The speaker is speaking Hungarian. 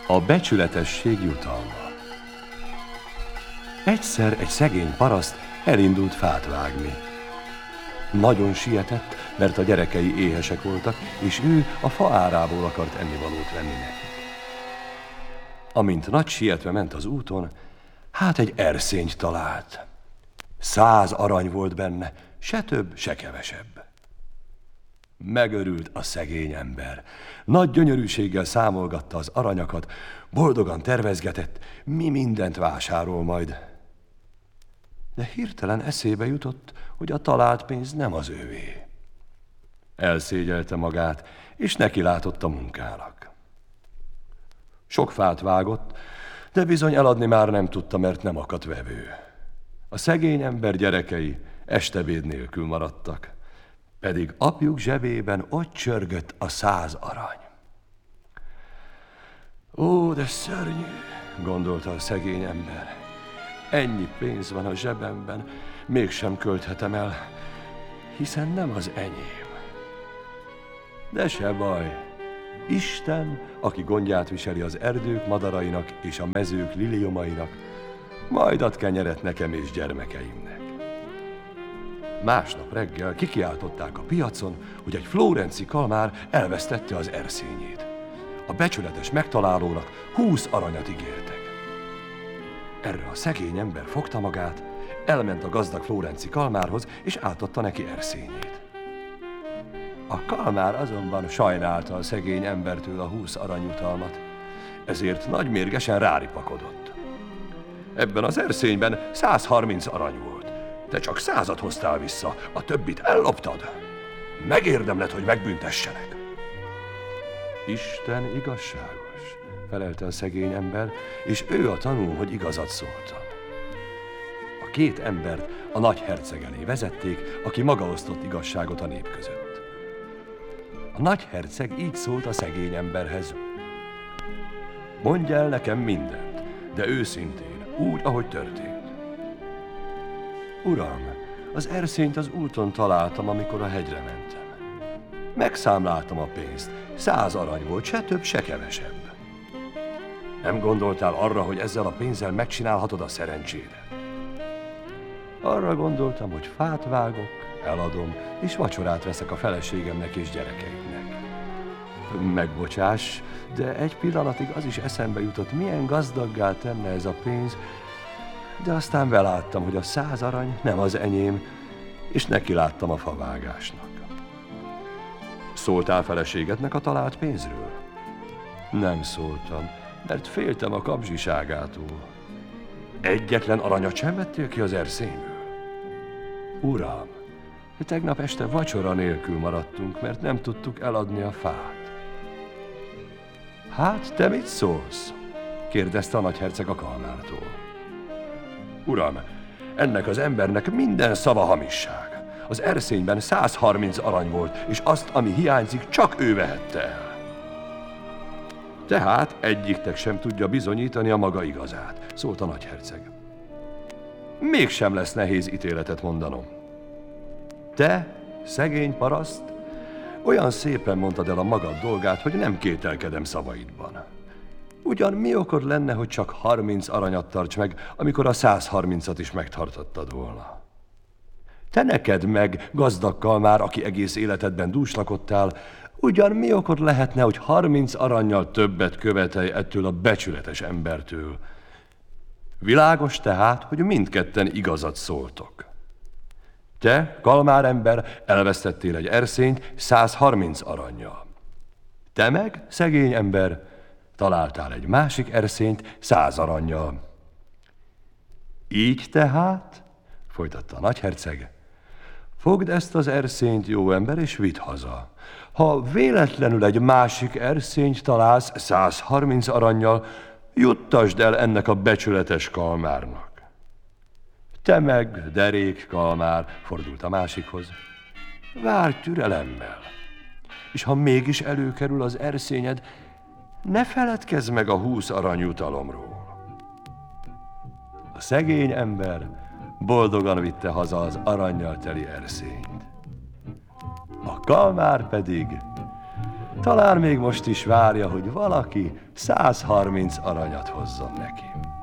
A becsületesség jutalma. Egyszer egy szegény paraszt elindult fát vágni. Nagyon sietett, mert a gyerekei éhesek voltak, és ő a fa árából akart ennivalót venni nekik. Amint nagy sietve ment az úton, hát egy erszényt talált. 100 arany volt benne, se több, se kevesebb. Megörült a szegény ember. Nagy gyönyörűséggel számolgatta az aranyakat, boldogan tervezgetett, mi mindent vásárol majd. De hirtelen eszébe jutott, hogy a talált pénz nem az övé. Elszégyelte magát, és neki látott a munkának. Sok fát vágott, de bizony eladni már nem tudta, mert nem akadt vevő. A szegény ember gyerekei estebéd nélkül maradtak, pedig apjuk zsebében ott csörgött a 100 arany. Ó, de szörnyű, gondolta a szegény ember. Ennyi pénz van a zsebemben, mégsem költhetem el, hiszen nem az enyém. De se baj, Isten, aki gondját viseli az erdők madarainak és a mezők liliomainak, majd ad kenyeret nekem és gyermekeimnek. Másnap reggel kikiáltották a piacon, hogy egy florenci kalmár elvesztette az erszényét. A becsületes megtalálónak 20 aranyat ígértek. Erre a szegény ember fogta magát, elment a gazdag florenci kalmárhoz, és átadta neki erszényét. A kalmár azonban sajnálta a szegény embertől a 20 aranyjutalmat, ezért nagymérgesen ráripakodott. Ebben az erszényben 130 arany volt. Te csak 100-at hoztál vissza, a többit elloptad. Megérdemled, hogy megbüntessenek. Isten igazságos, felelte a szegény ember, és ő a tanú, hogy igazat szóltam. A két embert a nagyherceg elé vezették, aki maga osztott igazságot a nép között. A nagyherceg így szólt a szegény emberhez. Mondj el nekem mindent, de őszintén, úgy, ahogy történt. Uram, az erszényt az úton találtam, amikor a hegyre mentem. Megszámláltam a pénzt, 100 arany volt, se több, se kevesebb. Nem gondoltál arra, hogy ezzel a pénzzel megcsinálhatod a szerencsédet? Arra gondoltam, hogy fát vágok, eladom, és vacsorát veszek a feleségemnek és gyerekeimnek. Megbocsáss, de egy pillanatig az is eszembe jutott, milyen gazdaggá tenne ez a pénz, de aztán beláttam, hogy a 100 arany nem az enyém, és nekiláttam a favágásnak. Szóltál feleségednek a talált pénzről? Nem szóltam, mert féltem a kapzsiságától. Egyetlen aranyat sem vettél ki az erszényből? Uram, tegnap este vacsora nélkül maradtunk, mert nem tudtuk eladni a fát. Hát, te mit szólsz? Kérdezte a nagyherceg a kalmártól. Uram, ennek az embernek minden szava hamisság. Az erszényben 130 arany volt, és azt, ami hiányzik, csak ő vehette el. Tehát egyiktek sem tudja bizonyítani a maga igazát, szólt a nagyherceg. Mégsem lesz nehéz ítéletet mondanom. Te, szegény paraszt, olyan szépen mondtad el a magad dolgát, hogy nem kételkedem szavaidban. Ugyan mi okod lenne, hogy csak 30 aranyat tarts meg, amikor a 130-at is megtartottad volna? Te neked meg, gazdag kalmár, aki egész életedben dúslakodtál, ugyan mi okod lehetne, hogy 30 arannyal többet követelj ettől a becsületes embertől? Világos tehát, hogy mindketten igazat szóltok. Te, kalmár ember, elvesztettél egy erszényt 130 arannyal. Te meg, szegény ember, találtál egy másik erszényt 100 arannyal. Így tehát, folytatta a nagyherceg, fogd ezt az erszényt, jó ember, és vidd haza. Ha véletlenül egy másik erszényt találsz 130 arannyal, juttasd el ennek a becsületes kalmárnak. Te meg, derék kalmár, fordult a másikhoz, várj türelemmel, és ha mégis előkerül az erszényed, ne feledkezz meg a 20 aranyjutalomról. A szegény ember boldogan vitte haza az arannyal teli erszényt. A kalmár pedig Talán még most is várja, hogy valaki 130 aranyat hozzon neki.